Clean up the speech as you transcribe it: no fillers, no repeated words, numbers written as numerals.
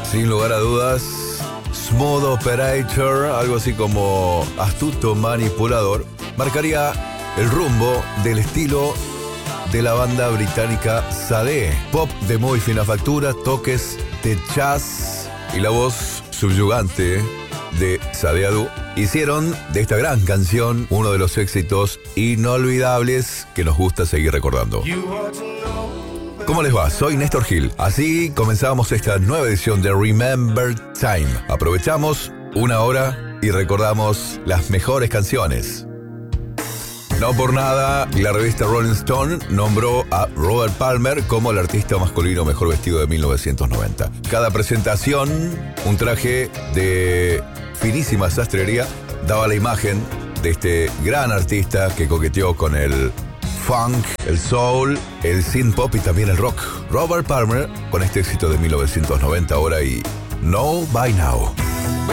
Sin lugar a dudas, Smooth Operator, algo así como astuto manipulador, marcaría el rumbo del estilo de la banda británica Sade. Pop de muy fina factura, toques de jazz y la voz subyugante de Sade Adu hicieron de esta gran canción uno de los éxitos inolvidables que nos gusta seguir recordando. ¿Cómo les va? Soy Néstor Gil. Así comenzamos esta nueva edición de Remember Time. Aprovechamos una hora y recordamos las mejores canciones. No por nada, la revista Rolling Stone nombró a Robert Palmer como el artista masculino mejor vestido de 1990. Cada presentación, un traje de finísima sastrería, daba la imagen de este gran artista que coqueteó con el funk, el soul, el synth pop y también el rock. Robert Palmer con este éxito de 1990 ahora y Know by Now.